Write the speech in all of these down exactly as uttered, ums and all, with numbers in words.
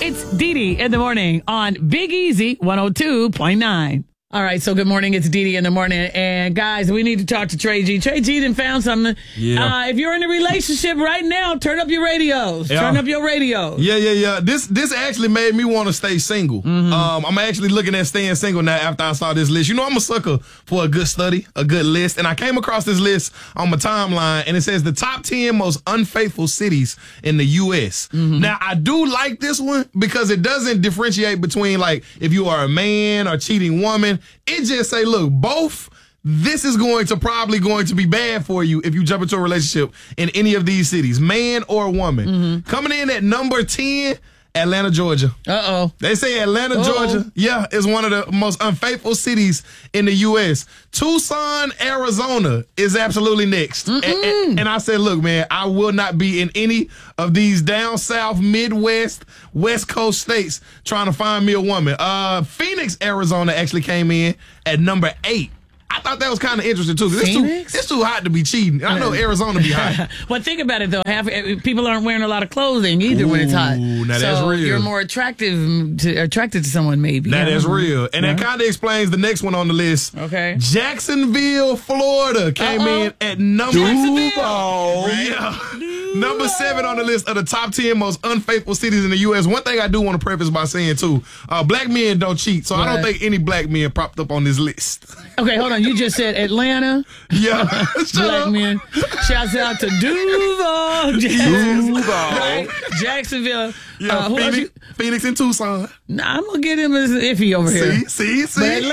It's Dee Dee in the morning on Big Easy one oh two point nine. All right, so good morning. It's Dee Dee in the morning. And guys, we need to talk to Trey G. Trey G done found something. Yeah. Uh, if you're in a relationship right now, turn up your radios. Yeah. Turn up your radios. Yeah, yeah, yeah. This this actually made me want to stay single. Mm-hmm. Um, I'm actually looking at staying single now after I saw this list. You know, I'm a sucker for a good study, a good list. And I came across this list on my timeline, and it says the top ten most unfaithful cities in the U S. Mm-hmm. Now, I do like this one because it doesn't differentiate between, like, if you are a man or cheating woman. It just say, look, both, this is going to probably going to be bad for you if you jump into a relationship in any of these cities, man or woman. Mm-hmm. Coming in at number ten, Atlanta, Georgia. Uh-oh. They say Atlanta, Uh-oh. Georgia, yeah, is one of the most unfaithful cities in the U S. Tucson, Arizona is absolutely next. And, and, and I said, look, man, I will not be in any of these down south, Midwest, West Coast states trying to find me a woman. Uh, Phoenix, Arizona actually came in at number eight. I thought that was kind of interesting, too. It's too, it's too hot to be cheating. I know Arizona be hot. Well, think about it, though. Half people aren't wearing a lot of clothing either. Ooh, when it's hot. Now so that's real. You're more attractive to, attracted to someone, maybe. That is know? real. And yeah. That kind of explains the next one on the list. Okay. Jacksonville, Florida came Uh-oh. in at number Jacksonville. Yeah. Number seven on the list of the top ten most unfaithful cities in the U S. One thing I do want to preface by saying, too, uh, black men don't cheat. So right. I don't think any black men popped up on this list. Okay, hold on. You just said Atlanta. Yeah. Black men. Shouts out to Duval. Duval. Right? Jacksonville. Yeah, uh, who Phoenix, you? Phoenix and Tucson. Nah, I'm going to get him as iffy over here. See, see, see. But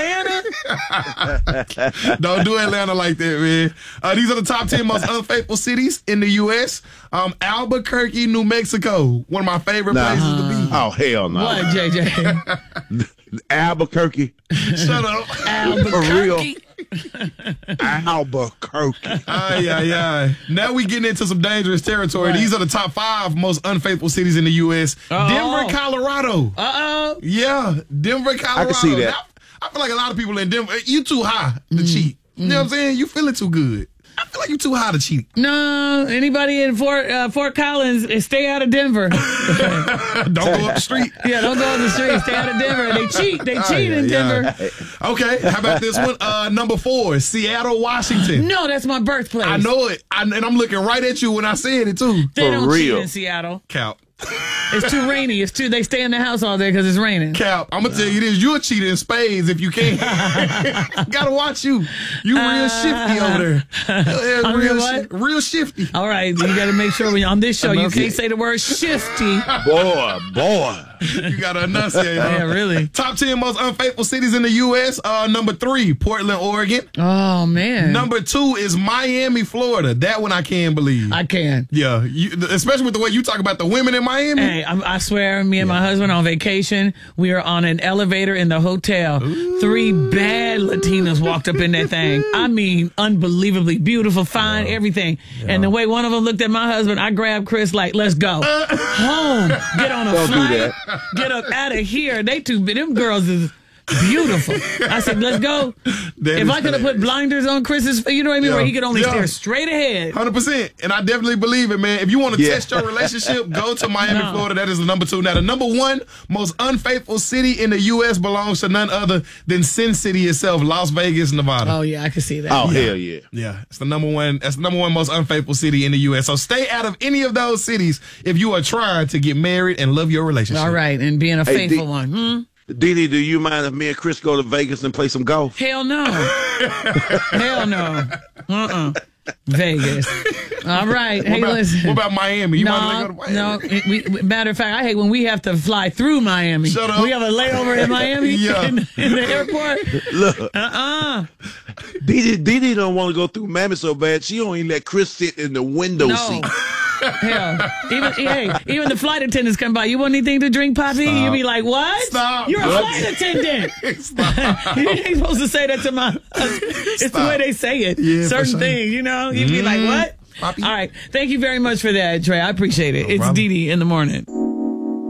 Atlanta? Don't do Atlanta like that, man. Uh, these are the top ten most unfaithful cities in the U S. Um, Albuquerque, New Mexico. One of my favorite nah. places to be. Oh, hell no. What, J J? Albuquerque. Shut up. Albuquerque. Albuquerque. Ay, ay, ay. Now we getting into some dangerous territory. What? These are the top five most unfaithful cities in the U S. Uh-oh. Denver, Colorado. Uh-oh. Yeah, Denver, Colorado. I can see that. Now, I feel like a lot of people in Denver, you too high to mm. cheat. You know what I'm saying? You feeling too good. I feel like you're too high to cheat. No, anybody in Fort uh, Fort Collins, stay out of Denver. Don't go up the street. Yeah, don't go up the street. Stay out of Denver. They cheat. They cheat oh, yeah, in Denver. Yeah. Okay, how about this one? Uh, number four, Seattle, Washington. No, that's my birthplace. I know it, I, and I'm looking right at you when I said it too. They For don't real. cheat in Seattle. Cap. It's too rainy. It's too. They stay in the house all day because it's raining. Cap, I'm gonna tell you this: you're cheating in spades if you can. Gotta watch you. You real uh, shifty over there. I'm real, real, what? Sh- real shifty. All right, you got to make sure when on this show you can't say the word shifty. Boy, boy. You gotta enunciate. Huh? Yeah, really. Top ten most unfaithful cities in the U S. Uh, number three, Portland, Oregon. Oh man. Number two is Miami, Florida. That one I can't believe. I can. Yeah, you, especially with the way you talk about the women in Miami. Hey, I, I swear, me and yeah. my husband on vacation, we are on an elevator in the hotel. Ooh. Three bad Latinas walked up in that thing. I mean, unbelievably beautiful, fine, yeah. everything. Yeah. And the way one of them looked at my husband, I grabbed Chris like, let's go. Uh, Home. Get on a Don't flight. Do that. Get up out of here. They too, them girls is beautiful. I said, let's go. That if I could have put blinders on Chris's, you know what I mean, yeah. where he could only yeah. stare straight ahead. one hundred percent. And I definitely believe it, man. If you want to yeah. test your relationship, go to Miami, no. Florida. That is the number two. Now, the number one most unfaithful city in the U S belongs to none other than Sin City itself, Las Vegas, Nevada. Oh, yeah, I can see that. Oh, yeah. hell yeah. Yeah, it's the number one. That's the number one most unfaithful city in the U S. So stay out of any of those cities if you are trying to get married and love your relationship. All right, and being a hey, faithful D- one. Hmm? Dee Dee, do you mind if me and Chris go to Vegas and play some golf? Hell no. Hell no. Uh-uh. Vegas. All right. What hey, about, listen. What about Miami? You no, want to go to Miami? No. It, we, matter of fact, I hate when we have to fly through Miami. Shut up. We have a layover in Miami yeah. in, in the airport. Look. Uh-uh. Dee Dee don't want to go through Miami so bad, she only let Chris sit in the window no. seat. Hell, even hey, even the flight attendants come by. You want anything to drink, Poppy? Stop. You be like, what? Stop. You're a What? flight attendant. You ain't supposed to say that to my. It's Stop. the way they say it. Yeah, Certain sure. things, you know. You mm. be like, what? Poppy. All right. Thank you very much for that, Trey. I appreciate it. No it's problem. Dee Dee in the morning.